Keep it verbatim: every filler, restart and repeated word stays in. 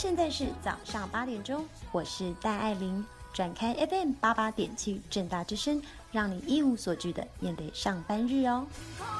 现在是早上八点钟，我是戴爱玲，转开 F M 八八点七正大之声，让你一无所惧的面对上班日哦。